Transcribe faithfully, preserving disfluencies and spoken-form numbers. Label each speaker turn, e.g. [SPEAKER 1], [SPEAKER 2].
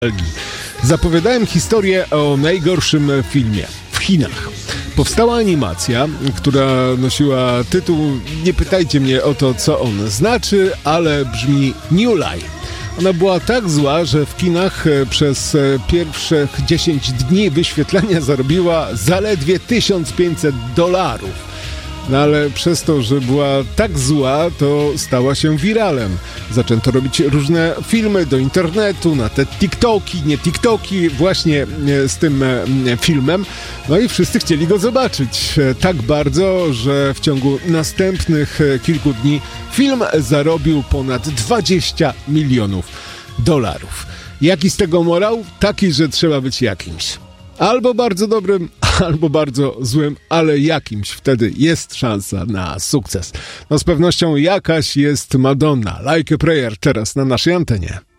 [SPEAKER 1] Zapowiadałem historię o najgorszym filmie w Chinach. Powstała animacja, która nosiła tytuł, nie pytajcie mnie o to, co on znaczy, ale brzmi New Line. Ona była tak zła, że w kinach przez pierwszych dziesięć dni wyświetlenia zarobiła zaledwie tysiąc pięćset dolarów. No ale przez to, że była tak zła, to stała się wiralem. Zaczęto robić różne filmy do internetu, na te TikToki, nie TikToki, właśnie z tym filmem. No i wszyscy chcieli go zobaczyć. Tak bardzo, że w ciągu następnych kilku dni film zarobił ponad dwadzieścia milionów dolarów. Jaki z tego morał? Taki, że trzeba być jakimś. Albo bardzo dobrym, albo bardzo złym, ale jakimś wtedy jest szansa na sukces. No z pewnością jakaś jest Madonna. Like a Prayer teraz na naszej antenie.